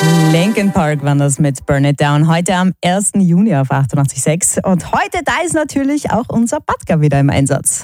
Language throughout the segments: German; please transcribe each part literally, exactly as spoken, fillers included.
Linkin Park waren das mit Burn It Down. Heute am ersten Juni auf achtundachtzig Komma sechs. Und heute, da ist natürlich auch unser Batka wieder im Einsatz.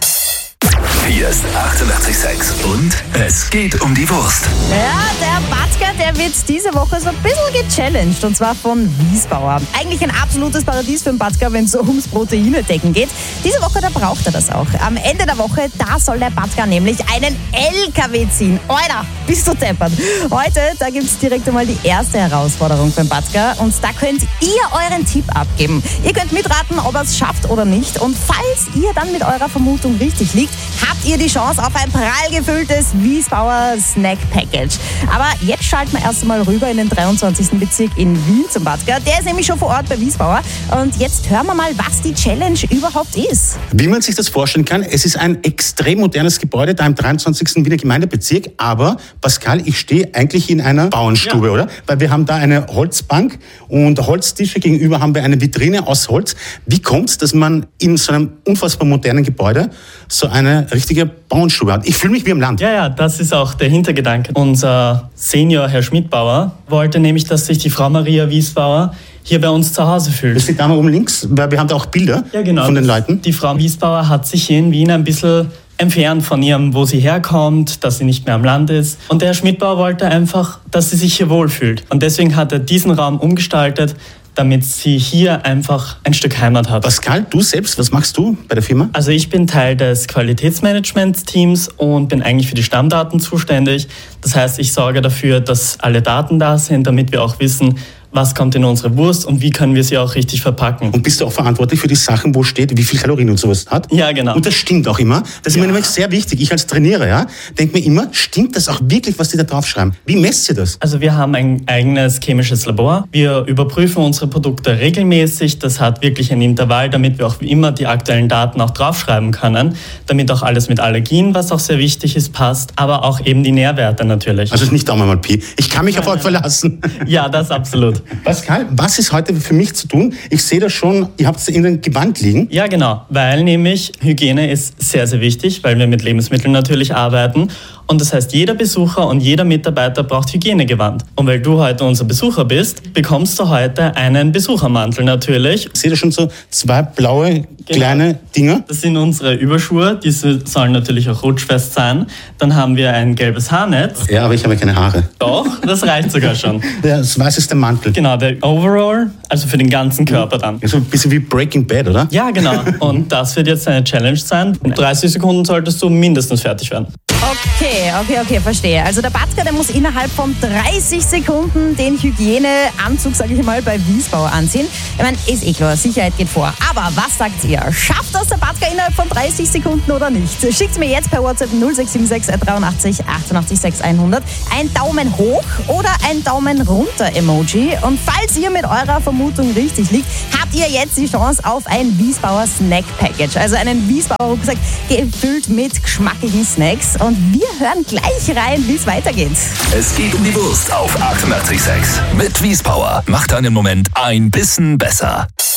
Hier ist achtundachtzig Komma sechs und es geht um die Wurst. Ja, der Batka, der wird diese Woche so ein bisschen gechallenged, und zwar von Wiesbauer. Eigentlich ein absolutes Paradies für den Batka, wenn es so ums Proteinedecken geht. Diese Woche, da braucht er das auch. Am Ende der Woche, da soll der Batka nämlich einen L K W ziehen. Alter, bist du deppert. Heute, da gibt es direkt einmal die erste Herausforderung für den Batka, und da könnt ihr euren Tipp abgeben. Ihr könnt mitraten, ob er es schafft oder nicht, und falls ihr dann mit eurer Vermutung richtig liegt, habt ihr die Chance auf ein prall gefülltes Wiesbauer Snack Package. Aber jetzt schalten wir erst einmal rüber in den dreiundzwanzigsten Bezirk in Wien zum Batka. Der ist nämlich schon vor Ort bei Wiesbauer. Und jetzt hören wir mal, was die Challenge überhaupt ist. Wie man sich das vorstellen kann, es ist ein extrem modernes Gebäude da im dreiundzwanzigsten Wiener Gemeindebezirk. Aber, Pascal, ich stehe eigentlich in einer Bauernstube, ja, oder? Weil wir haben da eine Holzbank und Holztische. Gegenüber haben wir eine Vitrine aus Holz. Wie kommt es, dass man in so einem unfassbar modernen Gebäude so eine richtige Bauernstube hat? Ich fühle mich wie im Land. Ja, ja, das ist auch der Hintergedanke. Unser Senior, Herr Schmidbauer, wollte nämlich, dass sich die Frau Maria Wiesbauer hier bei uns zu Hause fühlt. Das ist die Dame oben links, weil wir haben da auch Bilder, ja, genau, von den Leuten. Die Frau Wiesbauer hat sich hier in Wien ein bisschen entfernt von ihrem, wo sie herkommt, dass sie nicht mehr am Land ist. Und der Herr Schmidbauer wollte einfach, dass sie sich hier wohlfühlt. Und deswegen hat er diesen Raum umgestaltet, damit sie hier einfach ein Stück Heimat hat. Pascal, du selbst, was machst du bei der Firma? Also ich bin Teil des Qualitätsmanagement-Teams und bin eigentlich für die Stammdaten zuständig. Das heißt, ich sorge dafür, dass alle Daten da sind, damit wir auch wissen, was kommt in unsere Wurst und wie können wir sie auch richtig verpacken. Und bist du auch verantwortlich für die Sachen, wo steht, wie viel Kalorien und sowas hat? Ja, genau. Und das stimmt auch immer. Das ist ja. mir nämlich sehr wichtig. Ich als Trainierer, ja, denke mir immer, stimmt das auch wirklich, was die da draufschreiben? Wie messt ihr das? Also wir haben ein eigenes chemisches Labor. Wir überprüfen unsere Produkte regelmäßig. Das hat wirklich ein Intervall, damit wir auch wie immer die aktuellen Daten auch draufschreiben können, damit auch alles mit Allergien, was auch sehr wichtig ist, passt, aber auch eben die Nährwerte natürlich. Also nicht Daumen mal Pi. Ich kann mich nein, auf euch verlassen. Ja, das absolut. Pascal, was ist heute für mich zu tun? Ich sehe das schon, ihr habt es in dem Gewand liegen. Ja, genau, weil nämlich Hygiene ist sehr, sehr wichtig, weil wir mit Lebensmitteln natürlich arbeiten. Und das heißt, jeder Besucher und jeder Mitarbeiter braucht Hygienegewand. Und weil du heute unser Besucher bist, bekommst du heute einen Besuchermantel natürlich. Ich sehe da schon so zwei blaue, kleine genau. Dinger. Das sind unsere Überschuhe, diese sollen natürlich auch rutschfest sein. Dann haben wir ein gelbes Haarnetz. Ja, aber ich habe keine Haare. Doch, das reicht sogar schon. Das weiß ist der Mantel. Genau, der Overall, also für den ganzen Körper dann. So ein bisschen wie Breaking Bad, oder? Ja, genau. Und das wird jetzt eine Challenge sein. In dreißig Sekunden solltest du mindestens fertig werden. Okay, okay, okay, verstehe. Also der Batka, der muss innerhalb von dreißig Sekunden den Hygieneanzug, sage ich mal, bei Wiesbauer anziehen. Ich meine, ist eh klar, Sicherheit geht vor. Aber was sagt ihr? Schafft das der Batka innerhalb von dreißig Sekunden oder nicht? Schickt mir jetzt per WhatsApp null sechs sieben sechs dreiundachtzig achtundachtzig sechs hundert ein Daumen hoch oder ein Daumen runter Emoji. Und falls ihr mit eurer Vermutung richtig liegt, habt ihr jetzt die Chance auf ein Wiesbauer Snack Package. Also einen Wiesbauer Rucksack gefüllt mit geschmackigen Snacks. Und wir hören gleich rein, wie es weitergeht. Es geht um die Wurst auf achtundachtzig Komma sechs. Mit Wiesbauer. Macht einen Moment ein bisschen besser.